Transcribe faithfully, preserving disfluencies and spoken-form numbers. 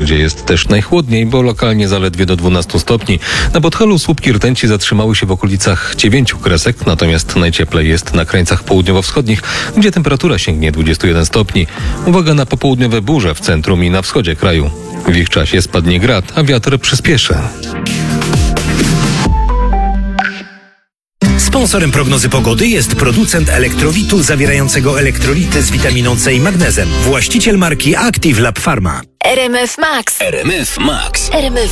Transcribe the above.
Wszędzie jest też najchłodniej, bo lokalnie zaledwie do dwunastu stopni. Na Podhalu słupki rtęci zatrzymały się w okolicach dziewięciu kresek, natomiast najcieplej jest na krańcach południowo-wschodnich, gdzie temperatura sięgnie dwudziestu jeden stopni. Uwaga na popołudniowe burze w centrum i na wschodzie kraju. W ich czasie spadnie grad, a wiatr przyspieszy. Sponsorem prognozy pogody jest producent elektrowitu zawierającego elektrolity z witaminą C i magnezem. Właściciel marki Active Lab Pharma. R M F Max. R M F Max. R M F